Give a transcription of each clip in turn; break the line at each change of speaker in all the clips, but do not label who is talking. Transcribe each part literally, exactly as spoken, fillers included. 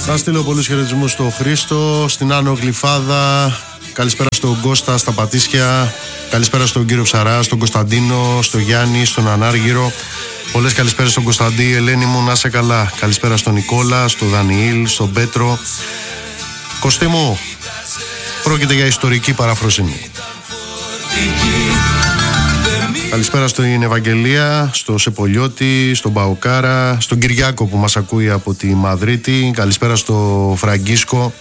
Θα στείλω πολλούς χαιρετισμούς στο Χρήστο, στην Άνω Γλυφάδα. Καλησπέρα στον Κώστα στα Πατήσια. Καλησπέρα στον κύριο Ψαρά, στον Κωνσταντίνο, στον Γιάννη, στον Ανάργυρο. Πολλές καλησπέρες στον Κωνσταντή, Ελένη μου, να σε καλά. Καλησπέρα στον Νικόλα, στον Δανιήλ, στον Πέτρο. Κωστή μου, πρόκειται για ιστορική παραφροσύνη. Καλησπέρα στην Ευαγγελία, στο Σεπολιώτη, στον Παοκάρα, στον Κυριάκο που μας ακούει από τη Μαδρίτη. Καλησπέρα στο Φραγκίσκο.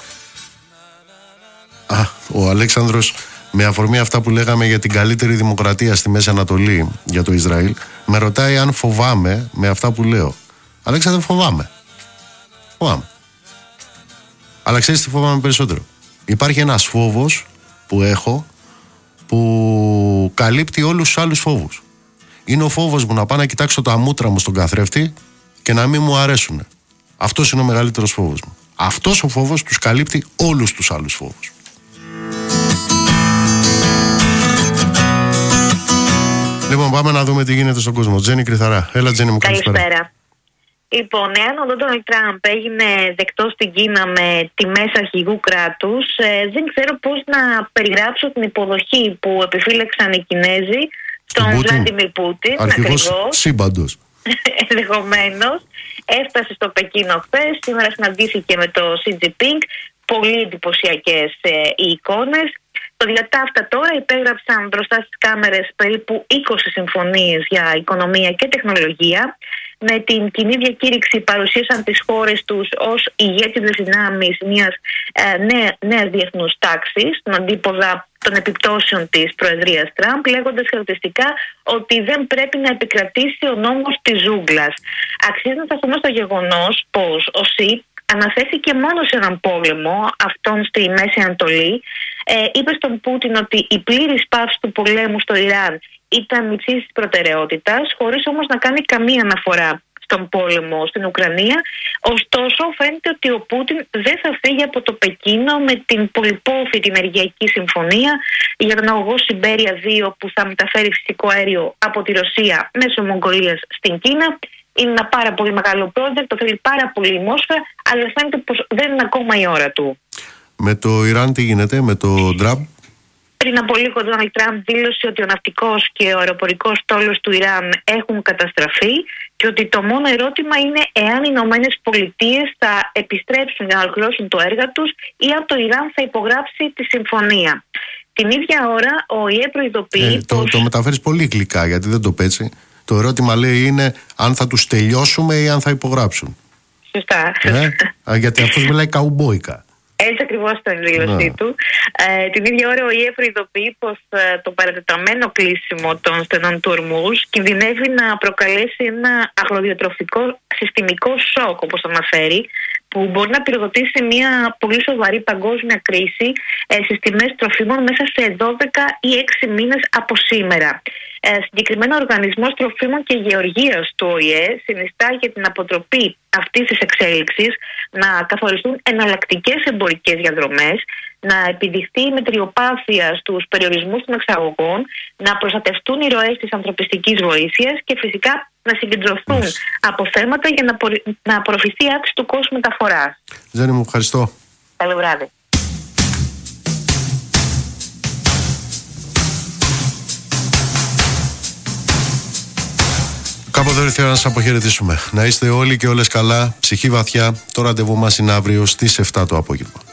Α, ο Αλέξανδρος, με αφορμή αυτά που λέγαμε για την καλύτερη δημοκρατία στη Μέση Ανατολή για το Ισραήλ, με ρωτάει αν φοβάμαι με αυτά που λέω. Αλέξανδρο, φοβάμαι. Φοβάμαι. Αλλά ξέρεις τι φοβάμαι περισσότερο? Υπάρχει ένας φόβος που έχω που καλύπτει όλους τους άλλους φόβους. Είναι ο φόβος μου να πάω να κοιτάξω τα μούτρα μου στον καθρέφτη και να μην μου αρέσουν. Αυτός είναι ο μεγαλύτερος φόβος μου. Αυτός ο φόβος τους καλύπτει όλους τους άλλους φόβους. Λοιπόν, πάμε να δούμε τι γίνεται στον κόσμο. Τζένι Κρυθαρά. Έλα, Τζένι μου, καλησπέρα.
Καλησπέρα. Λοιπόν, εάν ο Ντόναλντ Τραμπ έγινε δεκτός στην Κίνα με τιμές αρχηγού κράτους, ε, δεν ξέρω πώς να περιγράψω την υποδοχή που επιφύλαξαν οι Κινέζοι στον Βλάντιμιρ Πούτιν.
Αρχηγός σύμπαντος.
Ενδεχομένως. Έφτασε στο Πεκίνο χθες, σήμερα συναντήθηκε με το Σι Τζινπίνγκ. Πολύ εντυπωσιακές ε, οι εικόνες. Το διατάφτα τώρα υπέγραψαν μπροστά στις κάμερες περίπου είκοσι συμφωνίες για οικονομία και τεχνολογία. Με την κοινή διακήρυξη παρουσίασαν τις χώρες τους ως ηγέτιδες δυνάμεις μιας ε, νέα, νέας διεθνούς τάξης, στον αντίποδα των επιπτώσεων της Προεδρίας Τραμπ, λέγοντας χαρακτηριστικά ότι δεν πρέπει να επικρατήσει ο νόμος της ζούγκλας. Αξίζει να σταθούμε στο γεγονός πως ο Σι αναφέρθηκε μόνο σε έναν πόλεμο, αυτόν στη Μέση Ανατολή. Ε, είπε στον Πούτιν ότι η πλήρης πάυση του πολέμου στο Ιράν ήταν υψής της προτεραιότητας, χωρίς όμως να κάνει καμία αναφορά στον πόλεμο στην Ουκρανία. Ωστόσο, φαίνεται ότι ο Πούτιν δεν θα φύγει από το Πεκίνο με την πολυπόφητη ενεργειακή συμφωνία για τον αγωγό Σιμπέρια δύο που θα μεταφέρει φυσικό αέριο από τη Ρωσία μέσω Μογγολίας στην Κίνα. Είναι ένα πάρα πολύ μεγάλο project, το θέλει πάρα πολύ η Μόσχα, αλλά φαίνεται πως δεν είναι ακόμα η ώρα του.
Με το Ιράν τι γίνεται, με το Τραμπ?
Πριν από λίγο ο Ντόναλντ Τραμπ δήλωσε ότι ο ναυτικός και ο αεροπορικός στόλος του Ιράν έχουν καταστραφεί και ότι το μόνο ερώτημα είναι εάν οι Ηνωμένες Πολιτείες θα επιστρέψουν για να ολοκληρώσουν το έργο τους ή αν το Ιράν θα υπογράψει τη συμφωνία. Την ίδια ώρα ο ΙΕ προειδοποιεί
ε, το, πως... το μεταφέρεις πολύ γλυκά, γιατί δεν το πέτσει. Το ερώτημα, λέει, είναι αν θα τους τελειώσουμε ή αν θα υπογράψουν.
Σωστά.
Ε, γιατί αυτός μιλάει καουμπόικα.
Έτσι ακριβώς ήταν η δήλωσή
ναι.
του. Ε, την ίδια ώρα ο ΙΕ προειδοποιεί πως ε, το παρατεταμένο κλείσιμο των στενών του Ορμούζ κινδυνεύει να προκαλέσει ένα αγροδιατροφικό συστημικό σοκ, όπως αναφέρει, που μπορεί να πυροδοτήσει μια πολύ σοβαρή παγκόσμια κρίση ε, στις τιμές τροφίμων μέσα σε δώδεκα ή έξι μήνες από σήμερα. Ε, συγκεκριμένα, ο Οργανισμός Τροφίμων και Γεωργίας του ΟΗΕ συνιστά για την αποτροπή αυτής της εξέλιξης να καθοριστούν εναλλακτικές εμπορικές διαδρομές, να επιδειχθεί η μετριοπάθεια στους περιορισμούς των εξαγωγών, να προστατευτούν οι ροές της ανθρωπιστικής βοήθειας και φυσικά να συγκεντρωθούν yes. από θέματα για να, απορ... να απορροφηθεί η αύξηση του κόσμου μεταφοράς.
Ζένη μου, ευχαριστώ.
Καλό βράδυ.
Κάπου εδώ ήρθε να σας αποχαιρετήσουμε. Να είστε όλοι και όλες καλά, ψυχή βαθιά. Το ραντεβού μας είναι αύριο στις εφτά το απόγευμα.